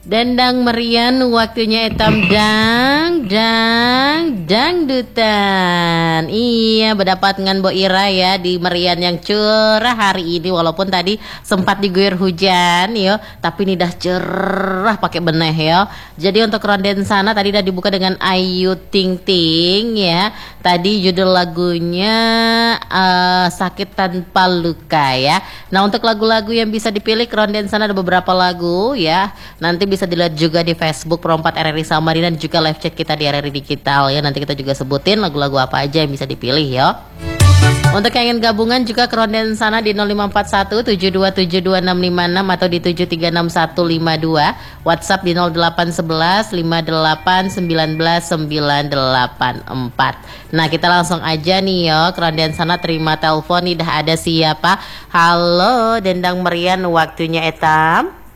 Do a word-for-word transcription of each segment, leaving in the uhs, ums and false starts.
Dendang merian waktunya etam dang dang dangdutan. Iya, berdapat dengan Bo Ira ya di merian yang cerah hari ini, walaupun tadi sempat diguyur hujan yo, tapi ini dah cerah pakai beneh yo. Jadi untuk ronden sana tadi dah dibuka dengan Ayu Ting Ting ya. Tadi judul lagunya uh, Sakit Tanpa Luka ya. Nah, untuk lagu-lagu yang bisa dipilih ronden sana ada beberapa lagu ya. Nanti bisa dilihat juga di Facebook Perompat R R I Samarinda dan juga live chat kita di R R I Digital ya. Nanti kita juga sebutin lagu-lagu apa aja yang bisa dipilih ya. Untuk yang ingin gabungan juga ke ronden sana di nol lima empat satu tujuh dua tujuh dua enam lima enam atau di tujuh tiga enam satu lima dua. WhatsApp di nol delapan satu satu lima delapan sembilan sembilan delapan empat. Nah, kita langsung aja nih yo ke ronden sana, terima telepon nih, dah ada siapa? Halo, Dendang Merian waktunya etam.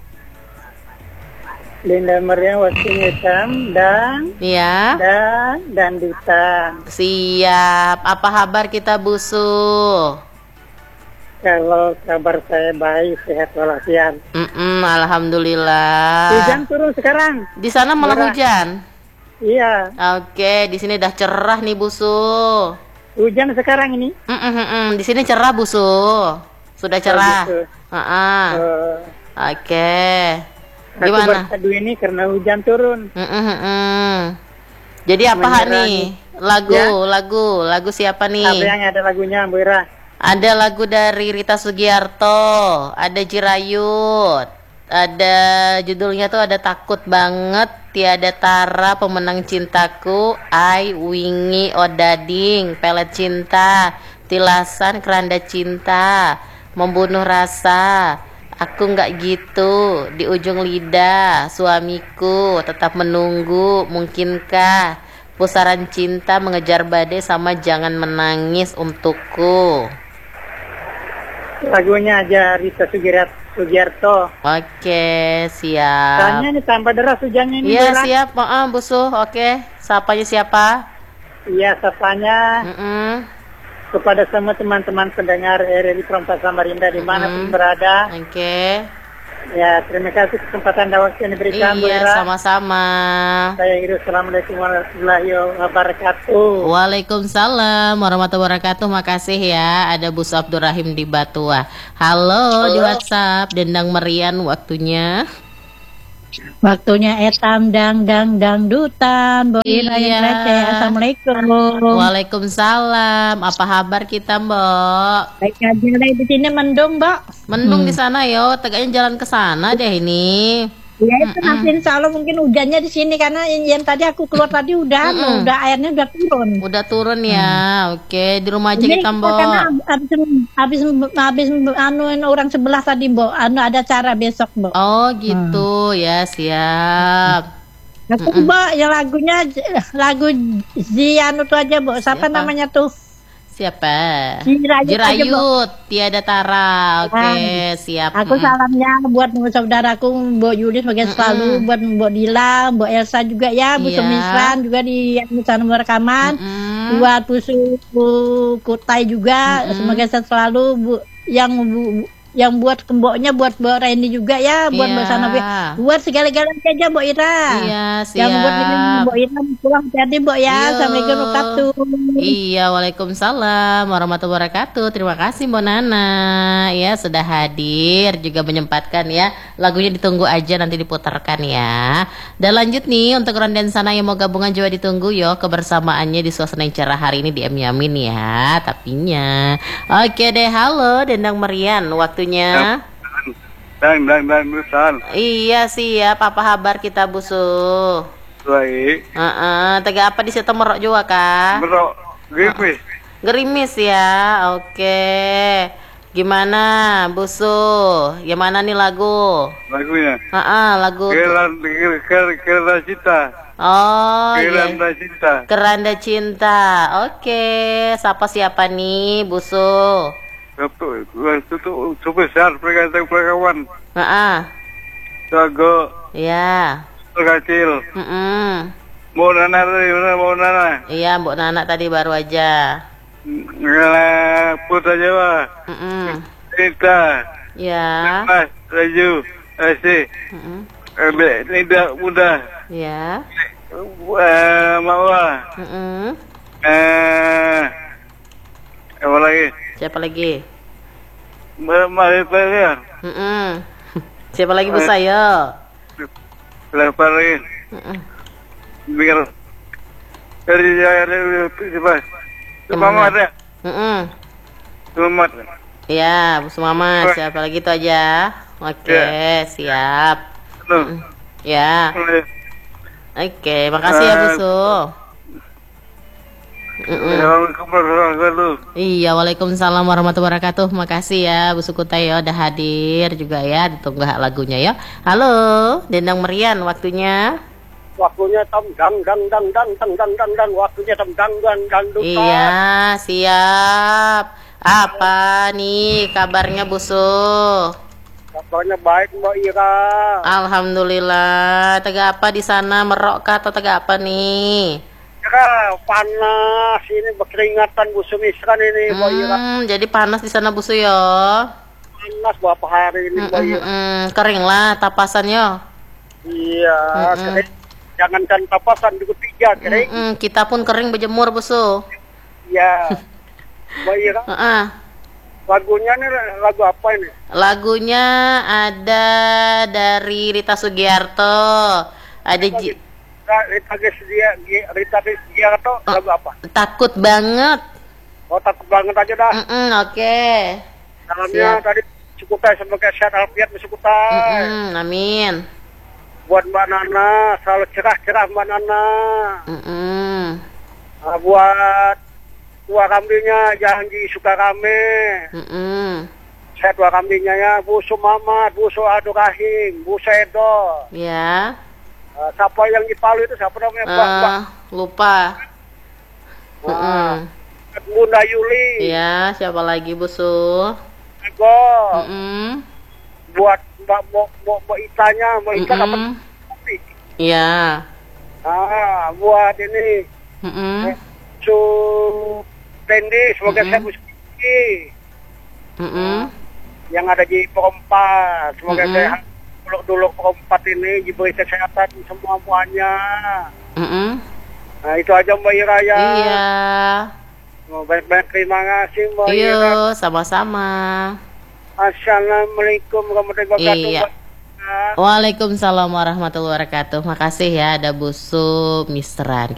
Linda Merian waktunya hitam dan ya dan dan dutan. Siap. Apa kabar kita Busu? Kalau kabar saya baik, sehat walafiat. Mm-mm, alhamdulillah. Hujan turun sekarang. Di sana malah Merah. Hujan. Iya. Oke, di sini dah cerah nih Busu. Hujan sekarang ini. Mm-mm-mm. Di sini cerah Busu. Sudah cerah. Oh, gitu. uh-uh. uh. Oke. Gimana? Aku ini karena hujan turun. Mm-mm-mm. Jadi apa Menyerang. nih? Lagu, ya? lagu, lagu siapa nih? Apa yang ada lagunya, Bu Ira? Ada lagu dari Rita Sugiarto, ada Jirayut, ada judulnya tuh ada Takut Banget, Tiada Tara, Pemenang Cintaku, Ai Wingi Odading, Pelet Cinta, Tilasan Keranda Cinta, Membunuh Rasa, Aku Nggak Gitu, Di Ujung Lidah, Suamiku, Tetap Menunggu, Mungkinkah, Pusaran Cinta, Mengejar Badai, sama Jangan Menangis Untukku. Lagunya aja Rita Sugiarto. Oke, siap. Tanya nih tambah deras hujannya ini. Iya, siap, maaf Busu. Oke, sapanya siapa? Iya, sapanya. Mm-mm. Kepada semua teman-teman pendengar R R I Perompat Samarinda dimanapun hmm. berada. Oke. Okay. Ya, terima kasih kesempatan dan waktu yang diberikan. Iya, sama-sama. Saya Iru, assalamualaikum warahmatullahi wabarakatuh. Waalaikumsalam warahmatullahi wabarakatuh. Makasih ya. Ada Bus Abdurrahim di Batua. Halo, Halo. Di WhatsApp Dendang Merian waktunya. Waktunya etam dang dang dang dutan. Bo Ira yang receh. Assalamualaikum. Waalaikumsalam. Apa kabar kita, Mbok? Baik aja deh, di sini mendung, Mbok. Mendung hmm. di sana yo. Tegaknya jalan ke sana deh ini. Ya itu nanti insya Allah mungkin hujannya di sini karena yang, yang tadi aku keluar tadi udah anu, udah airnya udah turun. Udah turun ya. Hmm. Oke, di rumah aja ini kita, Mbok. Karena habis habis habis anu orang sebelah tadi, Mbok. Anu ada acara besok, Mbok. Oh, gitu. Hmm. Ya, siap. Aku mm-mm. Mbak, yang lagunya lagu Zian itu aja, Mbok. Siapa, Siapa namanya tuh? Siapa? Jirayut, Jirayut Tiada Tara. Oke, okay, siap. Aku mm-mm. salamnya buat saudaraku Mbok Yulis sebagai selalu, buat Mbok Dila, Mbok Elsa juga ya, Bu yeah. Sumisran juga di sana rekaman, mm-mm. buat Bu Kutai juga, mm-mm. semoga selalu Bu yang Bu yang buat kemboknya, buat Mbak Reni juga ya, buat Mbak Sana, buat segala-galanya aja Mbak Ira. Iya, siap. Yang buat ini Mbak Ira pulang hati-hati Mbak ya. Assalamualaikum warahmatullahi wabarakatuh. Iya, waalaikumsalam warahmatullahi wabarakatuh. Terima kasih Mbak Nana ya sudah hadir juga menyempatkan ya. Lagunya ditunggu aja nanti diputarkan ya. Dan lanjut nih untuk ronden sana yang mau gabungan juga ditunggu yo kebersamaannya di suasana yang cerah hari ini di M Yamin ya. Tapinya. Oke deh, halo Dendang Merian waktunya. Dan dan dan besar. Iya siap. Apa kabar kita Busu? Baik. Uh-uh. Tega apa di situ merok juga kah? Merok. Gerimis. Uh, gerimis ya. Oke. Gimana Busu? Gimana nih lagu? Lagunya. Uh-uh, lagu. Keranda Cinta. Oh. Keranda iya. Cinta. Keranda Cinta. Oke. Siapa siapa nih Busu? Itu sebesar perkataan-perkataan. Heeh. Jago. Iya. Kecil. Heeh. Mbok Nana tadi, Mbok Nana. Iya, Mbok Nana tadi baru aja. Ngala Putra Jawa. Heeh. Cerita. Iya. Mas, Raju, Asih. Heeh. eh, Be- Nida Muda, Ya. eh, Mawar, Mm-mm. eh, apa lagi? Siapa lagi? Mari Pelir, Mm-mm. Siapa lagi Bu saya? leparin, Mm-mm. biar dari dari siapa? Selamat ya, Mm-mm. selamat. Ya, Bu Sumama, siapa lagi itu aja? Oke, Ya. siap. Tuh. Ya, oke, makasih ya Bu Su. Mm-mm. Assalamualaikum warahmatullahi wabarakatuh. Iya, waalaikumsalam warahmatullahi wabarakatuh. Makasih ya Bu Sukutai ya udah hadir juga ya, ditunggu lagunya ya. Halo, Dendang Merian waktunya. Waktunya tam dang dang dang dang dang dang dang dang waktunya tam dang dang dang dang. Iya, siap. Apa nih kabarnya Bu Su? Kabarnya baik Mbak Ira. Alhamdulillah. Tegak apa di sana? Merok kah atau tegak apa nih? Ira panas ini berkeringatan Bu Sumisran ini Mbak Ira. Hmm, jadi panas di sana Bu Su yo. Panas berapa hari ini Mbak Ira. Mm-mm, kering lah tapasannya. Iya, Mm-mm. kering. Jangankan tapasan juga tiga kering. Mm-mm, kita pun kering berjemur Bu Su. Iya. Mbak Ira, Heeh. lagunya nih lagu apa ini? Lagunya ada dari Rita Sugiarto. Ada Ji- Rita Gesdia, Rita Gesdia atau lagu apa? takut banget. Oh takut banget aja dah. Mm-mm, oke. Dalamnya Siap. tadi Sukutai sebagai sehat alfiat Sukutai. Mm-mm, amin. Buat Mbak Nana selalu cerah-cerah Mbak Nana. Mm-mm. Nah, buat tua kambingnya janji suka rame. Mm-mm. Saya tua kambingnya ya Bu Sumamat, Bu Suadu Rahim, Bu Sedo. Ya. Nah, siapa yang di Palu itu siapa namanya? Mbak, Mbak. Eh, lupa. Nah, Mm-mm. Bunda Yuli. Ya, siapa lagi Bu Su? Ego. Mm-mm. Buat Mbak Mbak Mbak, Mbak Itanya, Mbak Ita dapat Mm-mm. kopi. Ya. Ah, buat ini Mm-mm. Su Tendi sebagai Mm-mm. saya musiki Mm-mm. yang ada di perempat. Semoga Mm-mm. saya dulu dulu perempat ini diberi kesehatan semua muanya. Mm-mm. Nah itu aja Mbak Ira ya. Iya. Oh, baik-baik terima kasih Mbak Ira. Iya, sama-sama. Assalamualaikum warahmatullahi wabarakatuh. Iya. Mbak Ira. Waalaikumsalam warahmatullahi wabarakatuh. Makasih ya ada Bu Su Misran.